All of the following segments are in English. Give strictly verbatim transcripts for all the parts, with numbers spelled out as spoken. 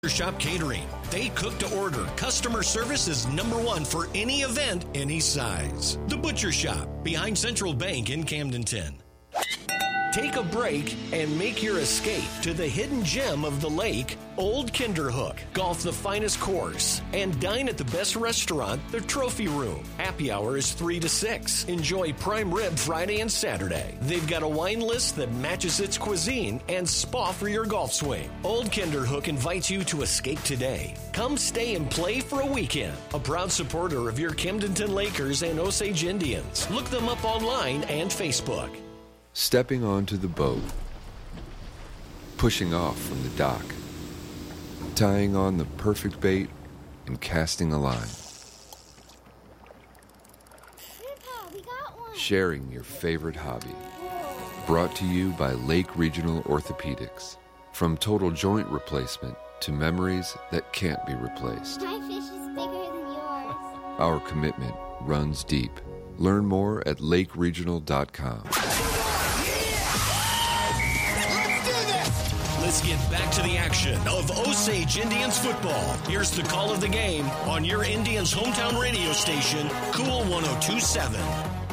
Shop Catering. They cook to order. Customer service is number one for any event, any size. The Butcher Shop, behind Central Bank in Camdenton. Take a break and make your escape to the hidden gem of the lake, Old Kinderhook. Golf the finest course and dine at the best restaurant, the Trophy Room. Happy hour is three to six. Enjoy prime rib Friday and Saturday. They've got a wine list that matches its cuisine and spa for your golf swing. Old Kinderhook invites you to escape today. Come stay and play for a weekend. A proud supporter of your Camdenton Lakers and Osage Indians. Look them up online and Facebook. Stepping onto the boat, pushing off from the dock, tying on the perfect bait, and casting a line. Grandpa, we got one. Sharing your favorite hobby. Brought to you by Lake Regional Orthopedics. From total joint replacement to memories that can't be replaced. My fish is bigger than yours. Our commitment runs deep. Learn more at lake regional dot com. Let's get back to the action of Osage Indians football. Here's the call of the game on your Indians' hometown radio station, Cool one oh two point seven.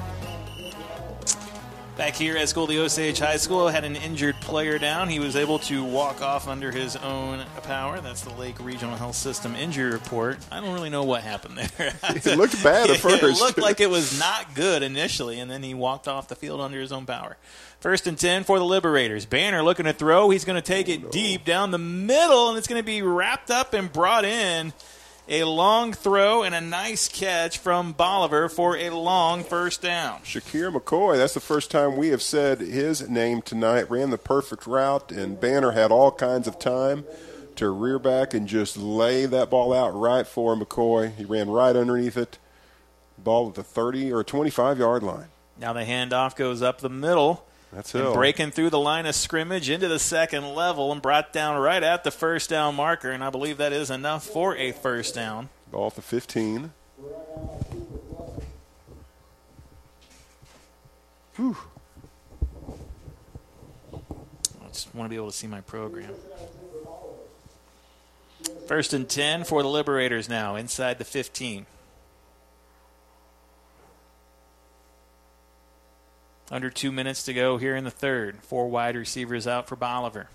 Back here at Scoldy Osage High School, had an injured player down. He was able to walk off under his own power. That's the Lake Regional Health System injury report. I don't really know what happened there. It looked bad at first. It looked like it was not good initially, and then he walked off the field under his own power. First and ten for the Liberators. Banner looking to throw. He's going to take it deep down the middle, and it's going to be wrapped up and brought in. A long throw and a nice catch from Bolivar for a long first down. Shakir McCoy, that's the first time we have said his name tonight. Ran the perfect route, and Banner had all kinds of time to rear back and just lay that ball out right for McCoy. He ran right underneath it. Ball at the thirty or twenty-five-yard line. Now the handoff goes up the middle. That's and Hill. Breaking through the line of scrimmage into the second level and brought down right at the first down marker, and I believe that is enough for a first down. Ball at the fifteen. Whew. I just want to be able to see my program. First and ten for the Liberators now, inside the fifteen. Under two minutes to go here in the third. Four wide receivers out for Bolivar.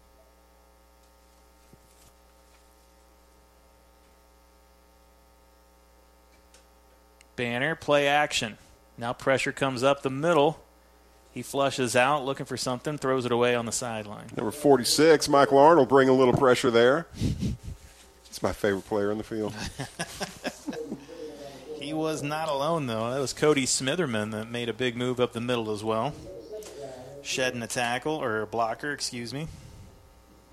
Banner, play action. Now pressure comes up the middle. He flushes out, looking for something, throws it away on the sideline. Number forty-six, Michael Arnold, bring a little pressure there. He's my favorite player in the field. He was not alone, though. That was Cody Smitherman that made a big move up the middle as well. Shedding a tackle, or a blocker, excuse me.